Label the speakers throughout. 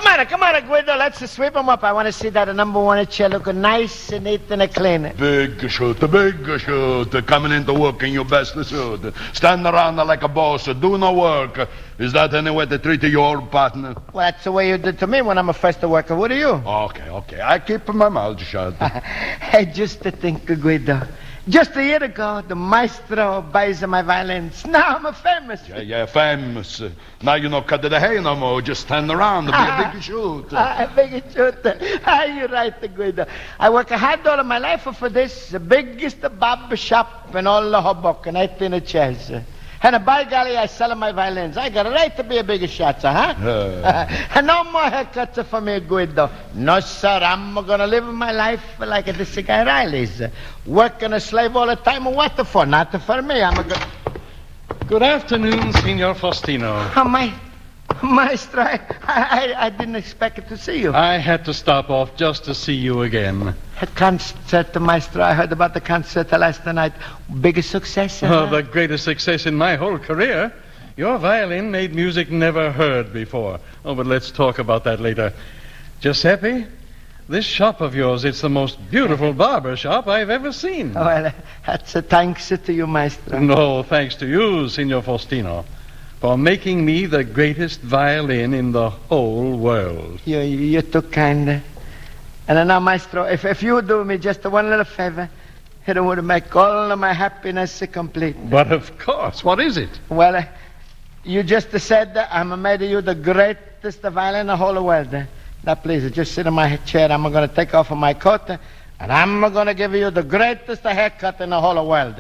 Speaker 1: Come on, Guido. Let's sweep him up. I want to see that number one chair looking nice and neat and clean.
Speaker 2: Big shoot. Coming into work in your best suit. Stand around like a boss. Do no work. Is that any way to treat your partner?
Speaker 1: Well, that's the way you did to me when I'm a first worker. What are you?
Speaker 2: Okay. I keep my mouth shut.
Speaker 1: Hey, just to think, Guido. Just a year ago, the maestro buys my violins. Now I'm famous.
Speaker 2: Yeah, famous. Now you don't cut the hay no more. Just stand around. Be a big shoot.
Speaker 1: Big shoot. You're right, Guido. I work hard all of my life for this, the biggest barber shop in all the Hoboken, 18 chairs. And by golly, I sell my violins. I got a right to be a big shot, huh? And no more haircuts for me, Guido. No, sir, I'm going to live my life like this guy Riley's. Working a slave all the time. What for? Not for me. I'm a good...
Speaker 3: Good afternoon, Signor Faustino.
Speaker 1: Oh, Maestro, I didn't expect to see you.
Speaker 3: I had to stop off just to see you again.
Speaker 1: A concert, Maestro. I heard about the concert last night. Biggest success?
Speaker 3: Oh, the greatest success in my whole career. Your violin made music never heard before. Oh, but let's talk about that later. Giuseppe, this shop of yours, it's the most beautiful barber shop I've ever seen.
Speaker 1: Well, that's a thanks to you, Maestro.
Speaker 3: No, thanks to you, Signor Faustino, for making me the greatest violin in the whole world.
Speaker 1: You're too kind. And now, Maestro, if you do me just one little favor, it would make all of my happiness complete.
Speaker 3: But of course, what is it?
Speaker 1: Well, you just said I'm made you the greatest violin in the whole world. Now, please, just sit in my chair. I'm going to take off my coat, and I'm going to give you the greatest haircut in the whole world.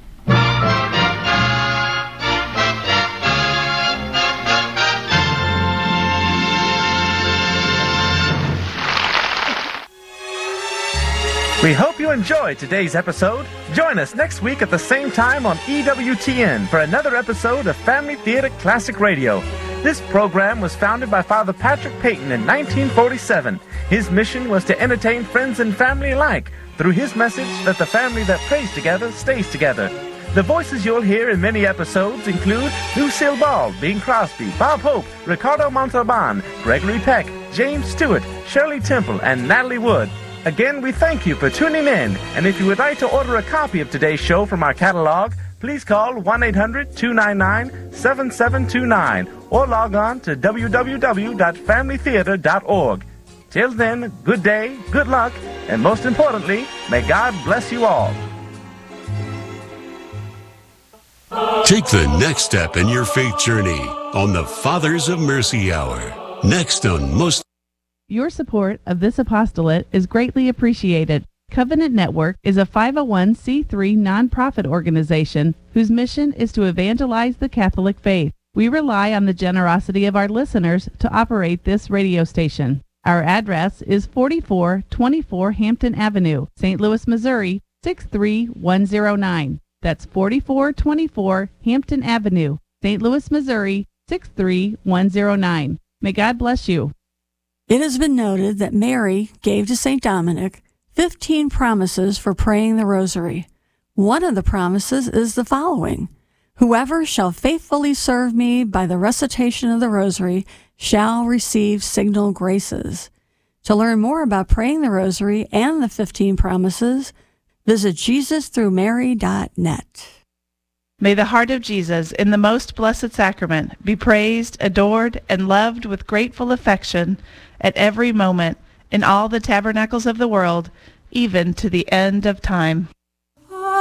Speaker 4: We hope you enjoyed today's episode. Join us next week at the same time on EWTN for another episode of Family Theater Classic Radio. This program was founded by Father Patrick Peyton in 1947. His mission was to entertain friends and family alike through his message that the family that prays together stays together. The voices you'll hear in many episodes include Lucille Ball, Bing Crosby, Bob Hope, Ricardo Montalban, Gregory Peck, James Stewart, Shirley Temple, and Natalie Wood. Again, we thank you for tuning in, and if you would like to order a copy of today's show from our catalog, please call 1-800-299-7729 or log on to www.familytheater.org. Till then, good day, good luck, and most importantly, may God bless you all.
Speaker 5: Take the next step in your faith journey on the Fathers of Mercy Hour. Next on Most...
Speaker 6: Your support of this apostolate is greatly appreciated. Covenant Network is a 501c3 nonprofit organization whose mission is to evangelize the Catholic faith. We rely on the generosity of our listeners to operate this radio station. Our address is 4424 Hampton Avenue, St. Louis, Missouri, 63109. That's 4424 Hampton Avenue, St. Louis, Missouri, 63109. May God bless you.
Speaker 7: It has been noted that Mary gave to St. Dominic 15 promises for praying the rosary. One of the promises is the following: whoever shall faithfully serve me by the recitation of the rosary shall receive signal graces. To learn more about praying the rosary and the 15 promises, visit JesusThroughMary.net.
Speaker 6: May the heart of Jesus in the most blessed sacrament be praised, adored, and loved with grateful affection at every moment in all the tabernacles of the world, even to the end of time.